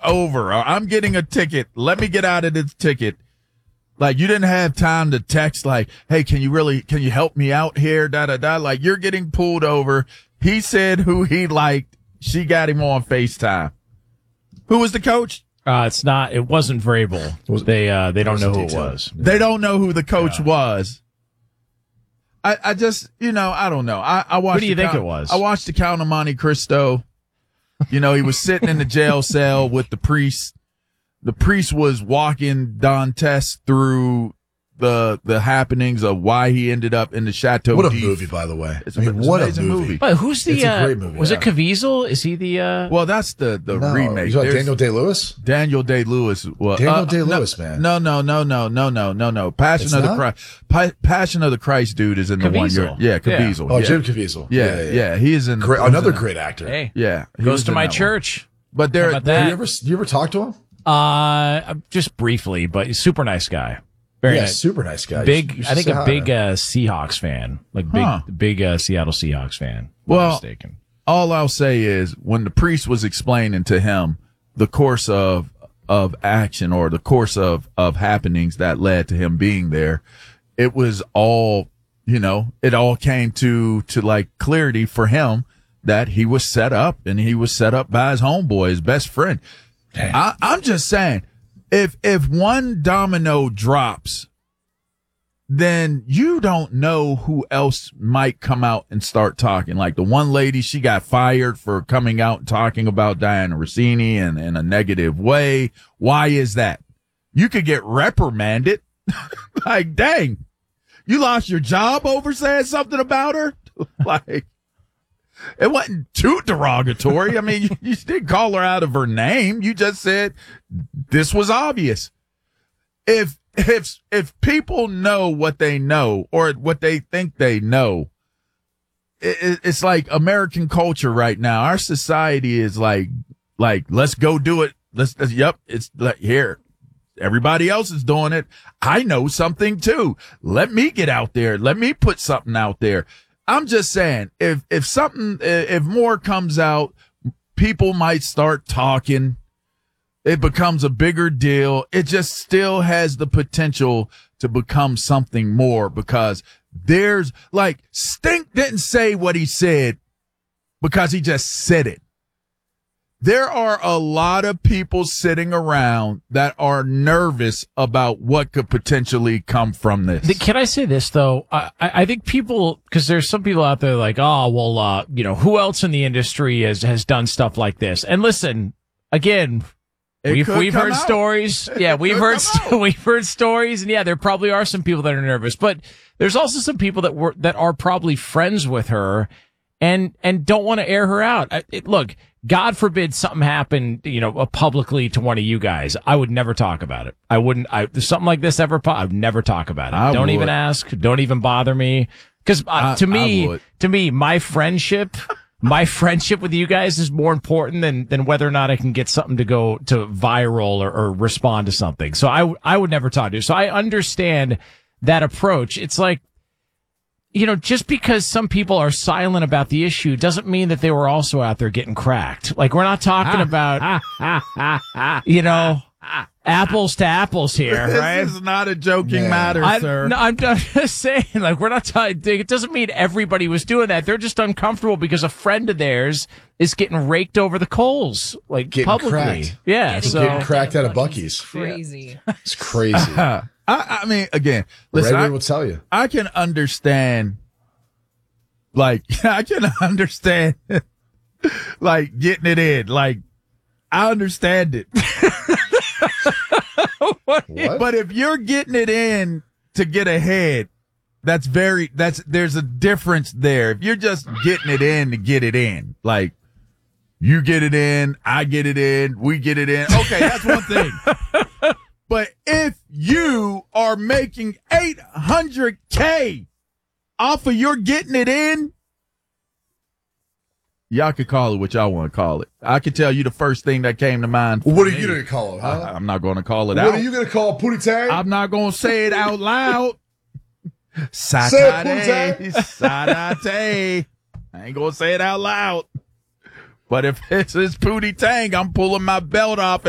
over. Or I'm getting a ticket. Let me get out of this ticket. Like, you didn't have time to text like, hey, can you help me out here? Like, you're getting pulled over. He said who he liked. She got him on FaceTime. Who was the coach? It wasn't Vrabel. They don't know who it was. They don't know who the coach was. I just, I don't know. I watched. Who do you think it was? I watched the Count of Monte Cristo. He was sitting in the jail cell with the priest. The priest was walking Dantes through the happenings of why he ended up in the Chateau. What a movie, by the way. It's an amazing movie. But who's the? It's a great movie. Was it Caviezel? Is he the? Well, that's the remake. You Daniel Day-Lewis? Daniel Day-Lewis. Well, Daniel Day-Lewis, man. No. Passion of the Christ dude is in the one. Caviezel. Oh, Jim Caviezel. Yeah. He is in another great actor. Hey, yeah, goes to my church. But How about that? You ever talk to him? Just briefly, but he's a super nice guy. Very nice. Super nice guy. Big, I think a big Seahawks fan, like big Seattle Seahawks fan. Well, all I'll say is when the priest was explaining to him the course of action or the course of happenings that led to him being there, it was all, it all came to like clarity for him that he was set up, and he was set up by his homeboy, his best friend. I'm just saying, if one domino drops, then you don't know who else might come out and start talking. Like the one lady, she got fired for coming out and talking about Diana Rossini in a negative way. Why is that? You could get reprimanded. Like, dang, you lost your job over saying something about her? Like, it wasn't too derogatory. I mean, you didn't call her out of her name. You just said this was obvious. If people know what they know or what they think they know, it's like American culture right now. Our society is like, let's go do it. It's like, here. Everybody else is doing it. I know something too. Let me get out there. Let me put something out there. I'm just saying, if more comes out, people might start talking. It becomes a bigger deal. It just still has the potential to become something more because there's like Stink didn't say what he said because he just said it. There are a lot of people sitting around that are nervous about what could potentially come from this. Can I say this, though? I think people, because there's some people out there like, who else in the industry has done stuff like this? And listen, again, we've heard stories. Yeah, we've heard stories. And yeah, there probably are some people that are nervous, but there's also some people that are probably friends with her and don't want to air her out. Look, God forbid something happened, publicly to one of you guys. I would never talk about it. I wouldn't. If something like this ever, I would never talk about it. Don't even ask. Don't even bother me. Because to me, my friendship with you guys is more important than whether or not I can get something to go to viral or respond to something. So I would never talk to you. So I understand that approach. It's like, just because some people are silent about the issue doesn't mean that they were also out there getting cracked. Like, we're not talking about, apples to apples here, right? This is not a joking matter, sir. No, I'm just saying, like, we're not talking, it doesn't mean everybody was doing that. They're just uncomfortable because a friend of theirs is getting raked over the coals, like, getting publicly. Cracked. Yeah. Getting cracked out of Buc-ee's. Crazy. It's crazy. I mean, again, listen, Ray will tell you. I can understand, like, getting it in. Like, I understand it. What? But if you're getting it in to get ahead, there's a difference there. If you're just getting it in to get it in, like, you get it in, I get it in, we get it in. Okay, that's one thing. But if you are making $800K off of your getting it in, y'all could call it what y'all want to call it. I can tell you the first thing that came to mind. What are you going to call it, huh? I'm not going to call it out. What are you going to call Pootie Tang? I'm not going to say it out loud. Say Satate. I ain't going to say it out loud. But if it's Pootie Tang, I'm pulling my belt off